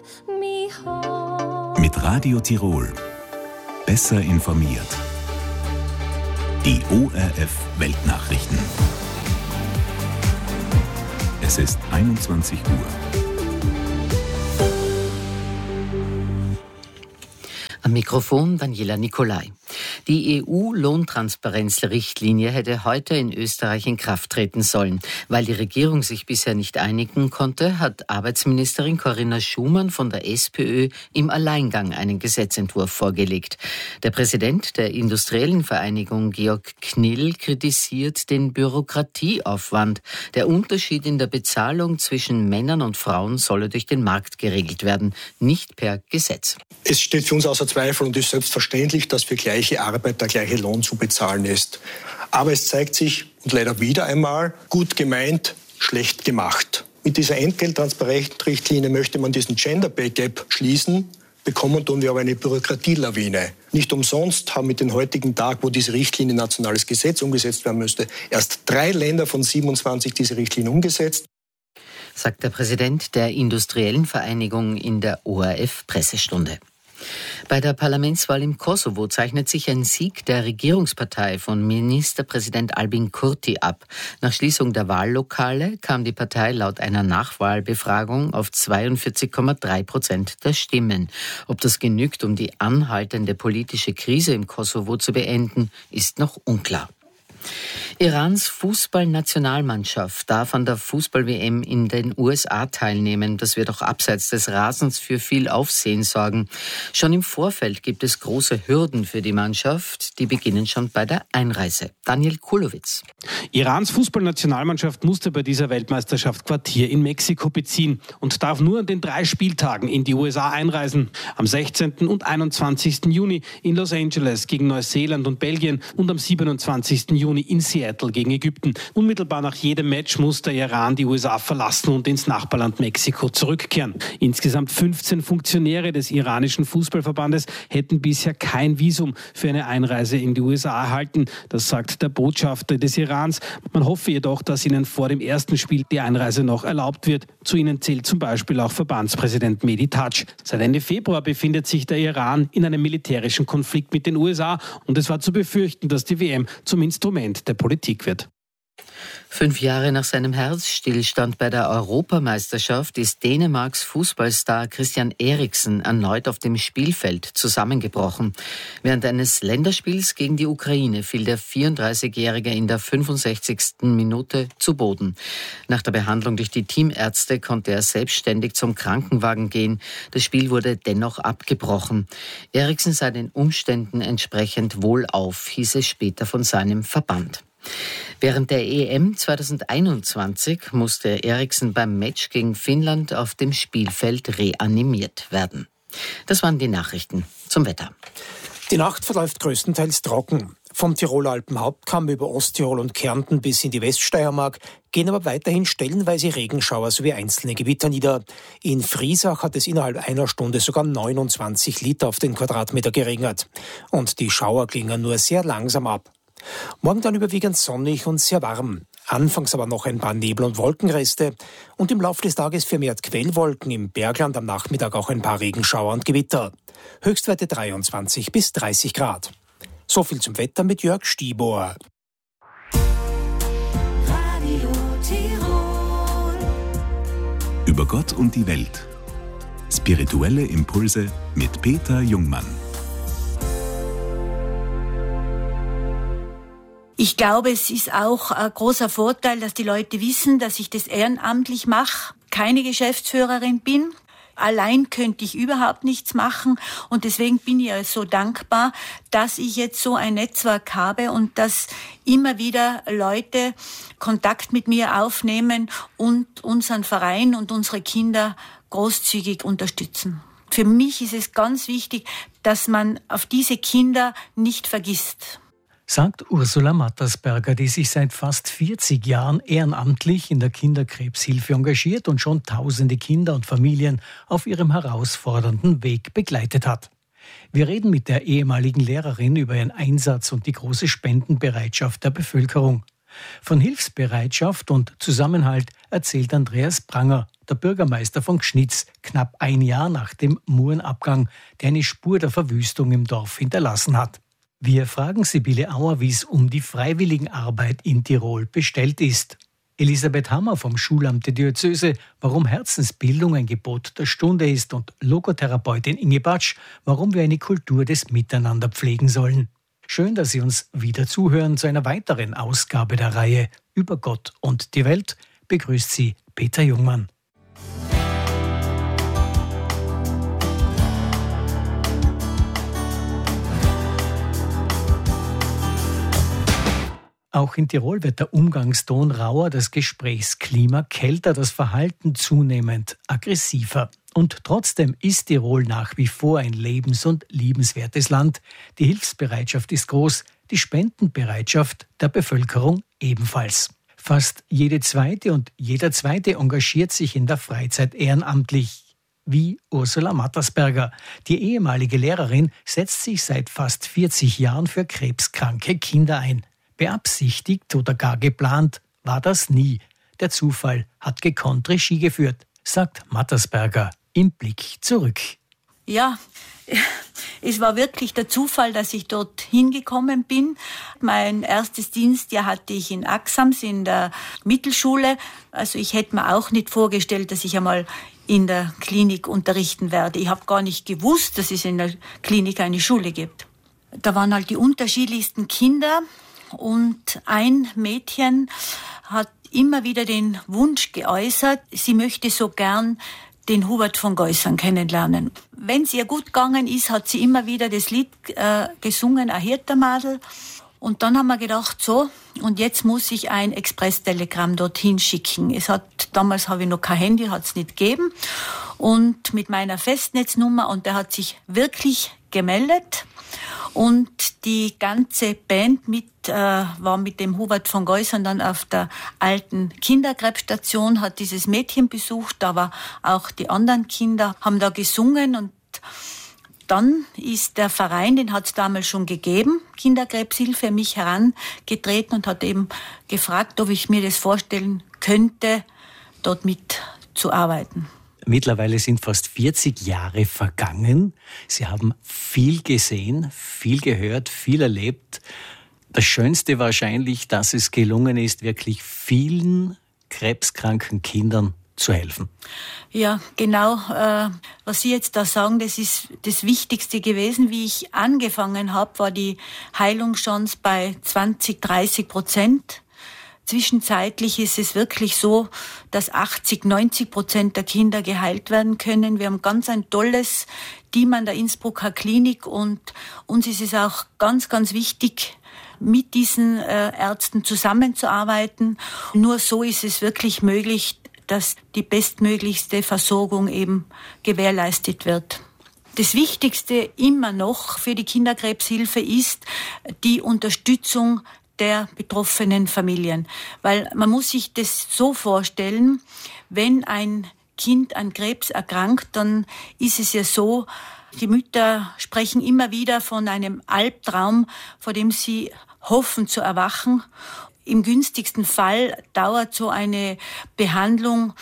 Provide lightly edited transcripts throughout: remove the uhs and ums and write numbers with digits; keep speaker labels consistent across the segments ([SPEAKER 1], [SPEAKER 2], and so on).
[SPEAKER 1] Mit Radio Tirol. Besser informiert. Die ORF-Weltnachrichten. Es ist 21 Uhr.
[SPEAKER 2] Am Mikrofon Daniela Nicolai. Die EU-Lohntransparenzrichtlinie hätte heute in Österreich in Kraft treten sollen. Weil die Regierung sich bisher nicht einigen konnte, hat Arbeitsministerin Corinna Schumann von der SPÖ im Alleingang einen Gesetzentwurf vorgelegt. Der Präsident der Industriellen Vereinigung, Georg Knill, kritisiert den Bürokratieaufwand. Der Unterschied in der Bezahlung zwischen Männern und Frauen solle durch den Markt geregelt werden, nicht per Gesetz.
[SPEAKER 3] Es steht für uns außer Zweifel und ist selbstverständlich, dass für gleiche Arbeit der gleiche Lohn zu bezahlen ist. Aber es zeigt sich, und leider wieder einmal, gut gemeint, schlecht gemacht. Mit dieser Entgelttransparenzrichtlinie möchte man diesen Gender Pay Gap schließen, bekommen tun wir aber eine Bürokratielawine. Nicht umsonst haben mit dem heutigen Tag, wo diese Richtlinie nationales Gesetz umgesetzt werden müsste, erst 3 Länder von 27 diese Richtlinie umgesetzt.
[SPEAKER 2] Sagt der Präsident der Industriellen Vereinigung in der ORF-Pressestunde. Bei der Parlamentswahl im Kosovo zeichnet sich ein Sieg der Regierungspartei von Ministerpräsident Albin Kurti ab. Nach Schließung der Wahllokale kam die Partei laut einer Nachwahlbefragung auf 42,3% der Stimmen. Ob das genügt, um die anhaltende politische Krise im Kosovo zu beenden, ist noch unklar. Irans Fußballnationalmannschaft darf an der Fußball-WM in den USA teilnehmen. Das wird auch abseits des Rasens für viel Aufsehen sorgen. Schon im Vorfeld gibt es große Hürden für die Mannschaft. Die beginnen schon bei der Einreise. Daniel Kulowitz.
[SPEAKER 4] Irans Fußballnationalmannschaft musste bei dieser Weltmeisterschaft Quartier in Mexiko beziehen und darf nur an den 3 Spieltagen in die USA einreisen. Am 16. und 21. Juni in Los Angeles gegen Neuseeland und Belgien und am 27. Juni in Seattle gegen Ägypten. Unmittelbar nach jedem Match muss der Iran die USA verlassen und ins Nachbarland Mexiko zurückkehren. Insgesamt 15 Funktionäre des iranischen Fußballverbandes hätten bisher kein Visum für eine Einreise in die USA erhalten. Das sagt der Botschafter des Irans. Man hoffe jedoch, dass ihnen vor dem ersten Spiel die Einreise noch erlaubt wird. Zu ihnen zählt zum Beispiel auch Verbandspräsident Mehdi Taj. Seit Ende Februar befindet sich der Iran in einem militärischen Konflikt mit den USA und es war zu befürchten, dass die WM zum Instrument der Politik wird.
[SPEAKER 2] 5 Jahre nach seinem Herzstillstand bei der Europameisterschaft ist Dänemarks Fußballstar Christian Eriksen erneut auf dem Spielfeld zusammengebrochen. Während eines Länderspiels gegen die Ukraine fiel der 34-Jährige in der 65. Minute zu Boden. Nach der Behandlung durch die Teamärzte konnte er selbstständig zum Krankenwagen gehen. Das Spiel wurde dennoch abgebrochen. Eriksen sei den Umständen entsprechend wohlauf, hieß es später von seinem Verband. Während der EM 2021 musste Eriksen beim Match gegen Finnland auf dem Spielfeld reanimiert werden. Das waren die Nachrichten zum Wetter.
[SPEAKER 5] Die Nacht verläuft größtenteils trocken. Vom Tiroler Alpenhauptkamm über Osttirol und Kärnten bis in die Weststeiermark gehen aber weiterhin stellenweise Regenschauer sowie einzelne Gewitter nieder. In Friesach hat es innerhalb einer Stunde sogar 29 Liter auf den Quadratmeter geregnet. Und die Schauer klingen nur sehr langsam ab. Morgen dann überwiegend sonnig und sehr warm. Anfangs aber noch ein paar Nebel- und Wolkenreste und im Laufe des Tages vermehrt Quellwolken, im Bergland am Nachmittag auch ein paar Regenschauer und Gewitter. Höchstwerte 23 bis 30 Grad. So viel zum Wetter mit Jörg Stiebohr.
[SPEAKER 1] Radio Tirol. Über Gott und die Welt. Spirituelle Impulse mit Peter Jungmann.
[SPEAKER 6] Ich glaube, es ist auch ein großer Vorteil, dass die Leute wissen, dass ich das ehrenamtlich mache, keine Geschäftsführerin bin. Allein könnte ich überhaupt nichts machen und deswegen bin ich so dankbar, dass ich jetzt so ein Netzwerk habe und dass immer wieder Leute Kontakt mit mir aufnehmen und unseren Verein und unsere Kinder großzügig unterstützen. Für mich ist es ganz wichtig, dass man auf diese Kinder nicht vergisst.
[SPEAKER 7] Sagt Ursula Mattersberger, die sich seit fast 40 Jahren ehrenamtlich in der Kinderkrebshilfe engagiert und schon tausende Kinder und Familien auf ihrem herausfordernden Weg begleitet hat. Wir reden mit der ehemaligen Lehrerin über ihren Einsatz und die große Spendenbereitschaft der Bevölkerung. Von Hilfsbereitschaft und Zusammenhalt erzählt Andreas Pranger, der Bürgermeister von Gschnitz, knapp ein Jahr nach dem Murenabgang, der eine Spur der Verwüstung im Dorf hinterlassen hat. Wir fragen Sibylle Auer, wie es um die Freiwilligenarbeit in Tirol bestellt ist. Elisabeth Hammer vom Schulamt der Diözese, warum Herzensbildung ein Gebot der Stunde ist, und Logotherapeutin Inge Batsch, warum wir eine Kultur des Miteinander pflegen sollen. Schön, dass Sie uns wieder zuhören zu einer weiteren Ausgabe der Reihe Über Gott und die Welt. Begrüßt Sie Peter Jungmann. Auch in Tirol wird der Umgangston rauer, das Gesprächsklima kälter, das Verhalten zunehmend aggressiver. Und trotzdem ist Tirol nach wie vor ein lebens- und liebenswertes Land. Die Hilfsbereitschaft ist groß, die Spendenbereitschaft der Bevölkerung ebenfalls. Fast jede Zweite und jeder Zweite engagiert sich in der Freizeit ehrenamtlich. Wie Ursula Mattersberger. Die ehemalige Lehrerin setzt sich seit fast 40 Jahren für krebskranke Kinder ein. Beabsichtigt oder gar geplant war das nie. Der Zufall hat gekonnt Regie geführt, sagt Mattersberger im Blick zurück.
[SPEAKER 6] Ja, es war wirklich der Zufall, dass ich dort hingekommen bin. Mein erstes Dienstjahr hatte ich in Axams in der Mittelschule. Also ich hätte mir auch nicht vorgestellt, dass ich einmal in der Klinik unterrichten werde. Ich habe gar nicht gewusst, dass es in der Klinik eine Schule gibt. Da waren halt die unterschiedlichsten Kinder. Und ein Mädchen hat immer wieder den Wunsch geäußert, sie möchte so gern den Hubert von Geusern kennenlernen. Wenn es ihr gut gegangen ist, hat sie immer wieder das Lied gesungen, ein Hirtermadel. Und dann haben wir gedacht, so, und jetzt muss ich ein Expresstelegramm dorthin schicken. Damals habe ich noch kein Handy, hat es nicht gegeben. Und mit meiner Festnetznummer, und der hat sich wirklich gemeldet. Und die ganze Band war mit dem Hubert von Geusern dann auf der alten Kinderkrebsstation, hat dieses Mädchen besucht, aber auch die anderen Kinder haben da gesungen. Und dann ist der Verein, den hat es damals schon gegeben, Kinderkrebshilfe, mich herangetreten und hat eben gefragt, ob ich mir das vorstellen könnte, dort mitzuarbeiten.
[SPEAKER 7] Mittlerweile sind fast 40 Jahre vergangen. Sie haben viel gesehen, viel gehört, viel erlebt. Das Schönste wahrscheinlich, dass es gelungen ist, wirklich vielen krebskranken Kindern zu helfen.
[SPEAKER 6] Ja, genau. Was Sie jetzt da sagen, das ist das Wichtigste gewesen. Wie ich angefangen habe, war die Heilungschance bei 20-30%. Zwischenzeitlich ist es wirklich so, dass 80-90% der Kinder geheilt werden können. Wir haben ganz ein tolles Team an der Innsbrucker Klinik und uns ist es auch ganz, ganz wichtig, mit diesen Ärzten zusammenzuarbeiten. Nur so ist es wirklich möglich, dass die bestmöglichste Versorgung eben gewährleistet wird. Das Wichtigste immer noch für die Kinderkrebshilfe ist die Unterstützung der betroffenen Familien. Weil man muss sich das so vorstellen, wenn ein Kind an Krebs erkrankt, dann ist es ja so, die Mütter sprechen immer wieder von einem Albtraum, vor dem sie hoffen zu erwachen. Im günstigsten Fall dauert so eine Behandlung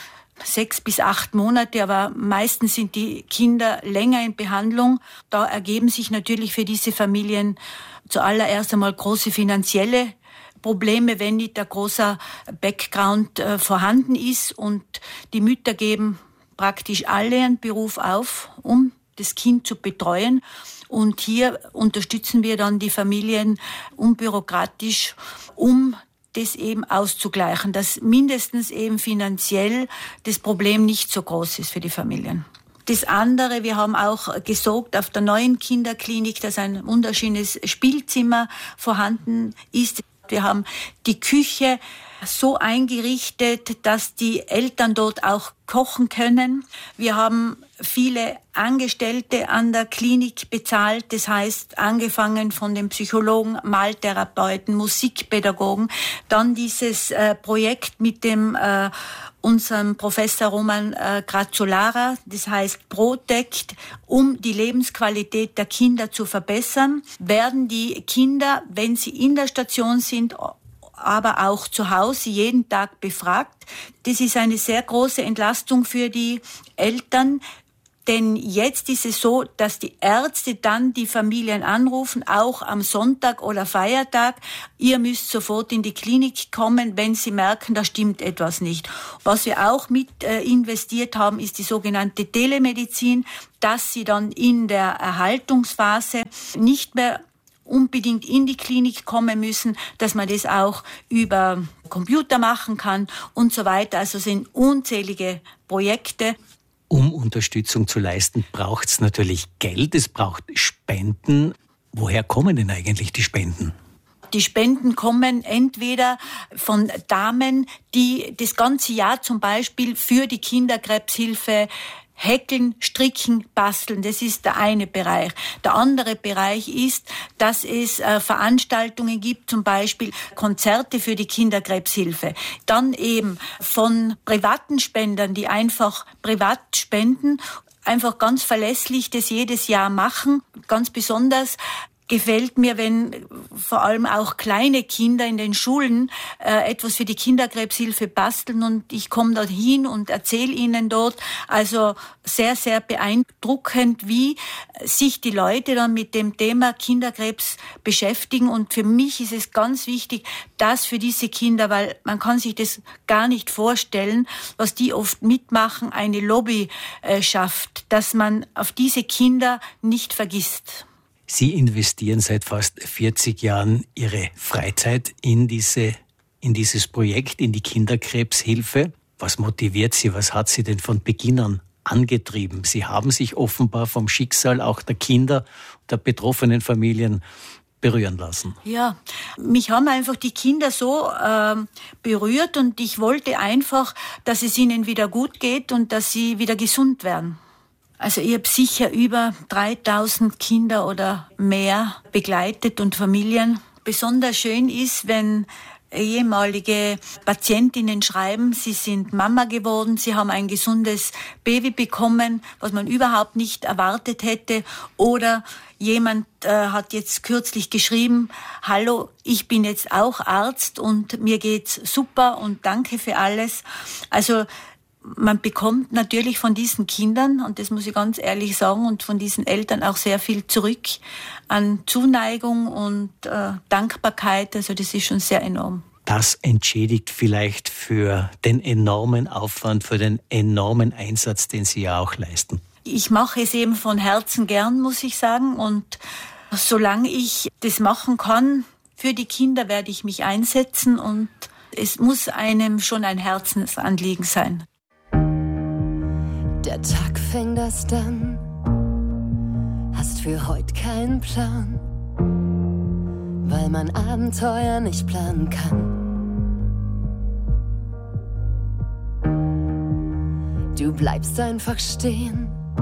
[SPEAKER 6] 6 bis 8 Monate, aber meistens sind die Kinder länger in Behandlung. Da ergeben sich natürlich für diese Familien zuallererst einmal große finanzielle Probleme, wenn nicht der großer Background vorhanden ist. Und die Mütter geben praktisch alle ihren Beruf auf, um das Kind zu betreuen. Und hier unterstützen wir dann die Familien unbürokratisch, um das eben auszugleichen, dass mindestens eben finanziell das Problem nicht so groß ist für die Familien. Das andere, wir haben auch gesorgt auf der neuen Kinderklinik, dass ein wunderschönes Spielzimmer vorhanden ist. Wir haben die Küche so eingerichtet, dass die Eltern dort auch kochen können. Wir haben viele Angestellte an der Klinik bezahlt, das heißt angefangen von den Psychologen, Maltherapeuten, Musikpädagogen, dann dieses Projekt mit dem unserem Professor Roman Grazzolara, das heißt Protect, um die Lebensqualität der Kinder zu verbessern, werden die Kinder, wenn sie in der Station sind, aber auch zu Hause jeden Tag befragt. Das ist eine sehr große Entlastung für die Eltern. Denn jetzt ist es so, dass die Ärzte dann die Familien anrufen, auch am Sonntag oder Feiertag. Ihr müsst sofort in die Klinik kommen, wenn sie merken, da stimmt etwas nicht. Was wir auch mit investiert haben, ist die sogenannte Telemedizin, dass sie dann in der Erhaltungsphase nicht mehr unbedingt in die Klinik kommen müssen, dass man das auch über Computer machen kann und so weiter. Also es sind unzählige Projekte.
[SPEAKER 7] Um Unterstützung zu leisten, braucht es natürlich Geld, es braucht Spenden. Woher kommen denn eigentlich die Spenden?
[SPEAKER 6] Die Spenden kommen entweder von Damen, die das ganze Jahr zum Beispiel für die Kinderkrebshilfe häkeln, stricken, basteln. Das ist der eine Bereich. Der andere Bereich ist, dass es Veranstaltungen gibt, zum Beispiel Konzerte für die Kinderkrebshilfe. Dann eben von privaten Spendern, die einfach privat spenden, einfach ganz verlässlich das jedes Jahr machen. Ganz besonders gefällt mir, wenn vor allem auch kleine Kinder in den Schulen etwas für die Kinderkrebshilfe basteln und ich komme dort hin und erzähle ihnen dort. Also sehr, sehr beeindruckend, wie sich die Leute dann mit dem Thema Kinderkrebs beschäftigen. Und für mich ist es ganz wichtig, dass für diese Kinder, weil man kann sich das gar nicht vorstellen, was die oft mitmachen, eine Lobby schafft, dass man auf diese Kinder nicht vergisst.
[SPEAKER 7] Sie investieren seit fast 40 Jahren Ihre Freizeit in dieses Projekt, in die Kinderkrebshilfe. Was motiviert Sie? Was hat Sie denn von Beginn an angetrieben? Sie haben sich offenbar vom Schicksal auch der Kinder, der betroffenen Familien berühren lassen.
[SPEAKER 6] Ja, mich haben einfach die Kinder so berührt und ich wollte einfach, dass es ihnen wieder gut geht und dass sie wieder gesund werden. Also ich habe sicher über 3000 Kinder oder mehr begleitet und Familien. Besonders schön ist, wenn ehemalige Patientinnen schreiben, sie sind Mama geworden, sie haben ein gesundes Baby bekommen, was man überhaupt nicht erwartet hätte. Oder jemand hat jetzt kürzlich geschrieben, hallo, ich bin jetzt auch Arzt und mir geht's super und danke für alles. Also man bekommt natürlich von diesen Kindern, und das muss ich ganz ehrlich sagen, und von diesen Eltern auch sehr viel zurück an Zuneigung und Dankbarkeit. Also das ist schon sehr enorm.
[SPEAKER 7] Das entschädigt vielleicht für den enormen Aufwand, für den enormen Einsatz, den Sie ja auch leisten.
[SPEAKER 6] Ich mache es eben von Herzen gern, muss ich sagen. Und solange ich das machen kann, für die Kinder werde ich mich einsetzen. Und es muss einem schon ein Herzensanliegen sein.
[SPEAKER 8] Der Tag fängt erst an, hast für heute keinen Plan, weil man Abenteuer nicht planen kann. Du bleibst einfach stehen,